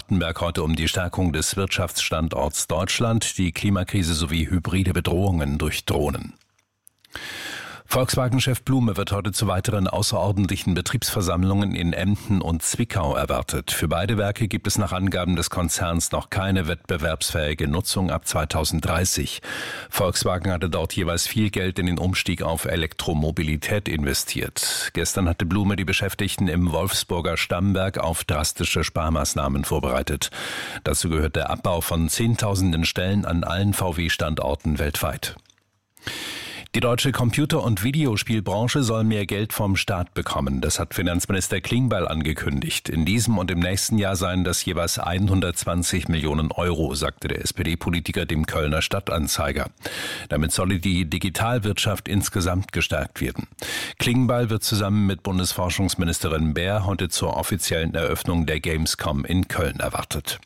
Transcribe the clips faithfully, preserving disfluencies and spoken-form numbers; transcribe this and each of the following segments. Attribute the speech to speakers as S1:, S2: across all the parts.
S1: Baden-Württemberg heute um die Stärkung des Wirtschaftsstandorts Deutschland, die Klimakrise sowie hybride Bedrohungen durch Drohnen. Volkswagen-Chef Blume wird heute zu weiteren außerordentlichen Betriebsversammlungen in Emden und Zwickau erwartet. Für beide Werke gibt es nach Angaben des Konzerns noch keine wettbewerbsfähige Nutzung ab zweitausenddreißig. Volkswagen hatte dort jeweils viel Geld in den Umstieg auf Elektromobilität investiert. Gestern hatte Blume die Beschäftigten im Wolfsburger Stammwerk auf drastische Sparmaßnahmen vorbereitet. Dazu gehört der Abbau von Zehntausenden Stellen an allen V W-Standorten weltweit. Die deutsche Computer- und Videospielbranche soll mehr Geld vom Staat bekommen. Das hat Finanzminister Klingbeil angekündigt. In diesem und im nächsten Jahr seien das jeweils hundertzwanzig Millionen Euro, sagte der S P D-Politiker dem Kölner Stadtanzeiger. Damit solle die Digitalwirtschaft insgesamt gestärkt werden. Klingbeil wird zusammen mit Bundesforschungsministerin Baer heute zur offiziellen Eröffnung der Gamescom in Köln erwartet.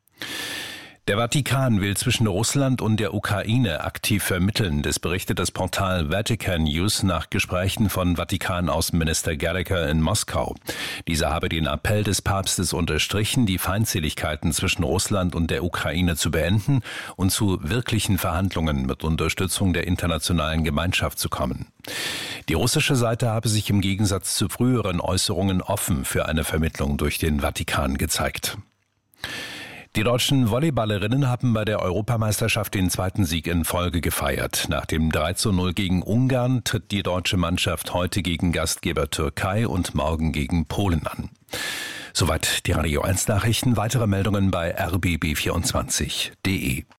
S1: Der Vatikan will zwischen Russland und der Ukraine aktiv vermitteln. Das berichtet das Portal Vatican News nach Gesprächen von Vatikan-Außenminister Gericke in Moskau. Dieser habe den Appell des Papstes unterstrichen, die Feindseligkeiten zwischen Russland und der Ukraine zu beenden und zu wirklichen Verhandlungen mit Unterstützung der internationalen Gemeinschaft zu kommen. Die russische Seite habe sich im Gegensatz zu früheren Äußerungen offen für eine Vermittlung durch den Vatikan gezeigt. Die deutschen Volleyballerinnen haben bei der Europameisterschaft den zweiten Sieg in Folge gefeiert. Nach dem drei zu null gegen Ungarn tritt die deutsche Mannschaft heute gegen Gastgeber Türkei und morgen gegen Polen an. Soweit die Radio eins Nachrichten. Weitere Meldungen bei r b b vierundzwanzig punkt d e.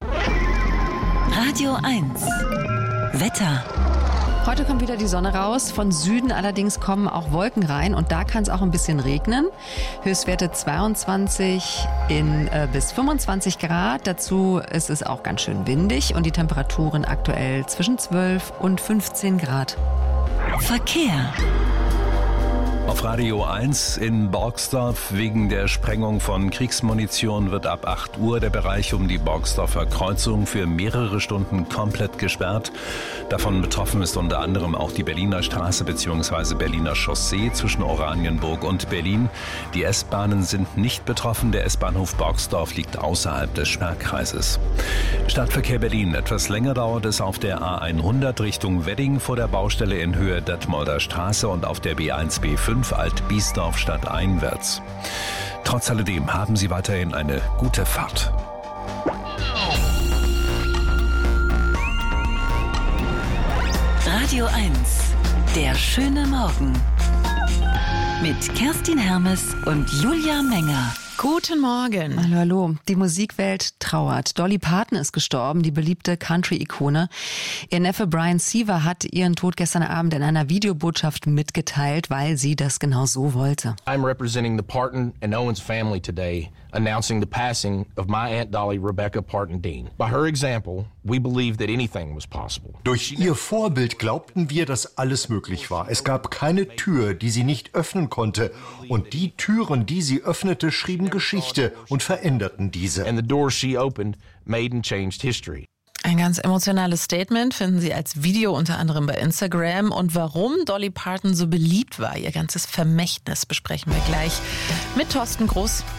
S2: Radio eins Wetter.
S3: Heute kommt wieder die Sonne raus, von Süden allerdings kommen auch Wolken rein und da kann es auch ein bisschen regnen. Höchstwerte zweiundzwanzig in, äh, bis fünfundzwanzig Grad, dazu ist es auch ganz schön windig und die Temperaturen aktuell zwischen zwölf und fünfzehn Grad.
S2: Verkehr.
S1: Auf Radio eins in Borgsdorf wegen der Sprengung von Kriegsmunition wird ab acht Uhr der Bereich um die Borgsdorfer Kreuzung für mehrere Stunden komplett gesperrt. Davon betroffen ist unter anderem auch die Berliner Straße bzw. Berliner Chaussee zwischen Oranienburg und Berlin. Die S-Bahnen sind nicht betroffen. Der S-Bahnhof Borgsdorf liegt außerhalb des Sperrkreises. Stadtverkehr Berlin. Etwas länger dauert es auf der A hundert Richtung Wedding vor der Baustelle in Höhe Detmolder Straße und auf der B eins B fünf Alt-Biesdorf stadteinwärts. Trotz alledem haben Sie weiterhin eine gute Fahrt.
S2: Radio eins, der schöne Morgen. Mit Kerstin Hermes und Julia Menger.
S4: Guten Morgen.
S3: Hallo, hallo. Die Musikwelt trauert. Dolly Parton ist gestorben, die beliebte Country-Ikone. Ihr Neffe Brian Seaver hat ihren Tod gestern Abend in einer Videobotschaft mitgeteilt, weil sie das genau so wollte.
S5: I'm representing the Parton and Owens family today, announcing the passing of my Aunt Dolly Rebecca Parton Dean. By her example, we believed that anything was possible.
S6: Durch ihr Vorbild glaubten wir, dass alles möglich war. Es gab keine Tür, die sie nicht öffnen konnte. Und die Türen, die sie öffnete, schrieben Geschichte und veränderten diese.
S5: And the doors she opened made and changed history.
S4: Ein ganz emotionales Statement finden Sie als Video unter anderem bei Instagram. Und warum Dolly Parton so beliebt war, ihr ganzes Vermächtnis, besprechen wir gleich mit Thorsten Groß.